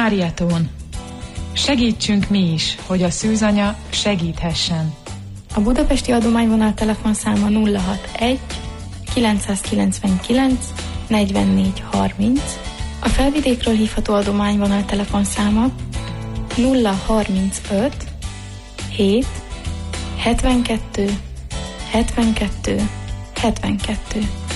Máriatón. Segítsünk mi is, hogy a szűzanya segíthessen. A budapesti adományvonal telefonszáma 061 999 44 30. A felvidékről hívható adományvonal telefonszáma 035 7 72 72 72.